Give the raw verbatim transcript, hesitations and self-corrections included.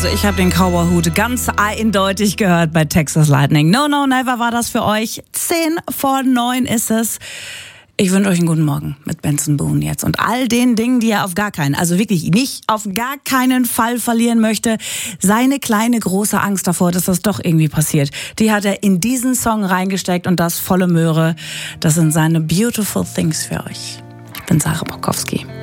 Also ich habe den Cowboy-Hut ganz eindeutig gehört bei Texas Lightning. No, no, never war das für euch. Zehn vor neun ist es. Ich wünsche euch einen guten Morgen mit Benson Boone jetzt und all den Dingen, die er auf gar keinen, also wirklich nicht auf gar keinen Fall verlieren möchte. Seine kleine große Angst davor, dass das doch irgendwie passiert, die hat er in diesen Song reingesteckt und das volle Möhre. Das sind seine Beautiful Things für euch. Ich bin Sarah Bokowski.